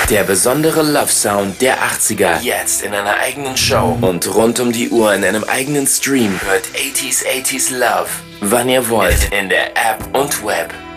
Der besondere Love Sound der 80er. Jetzt in einer eigenen Show. Und rund um die Uhr in einem eigenen Stream. Hört 80s Love, wann ihr wollt. In der App und Web.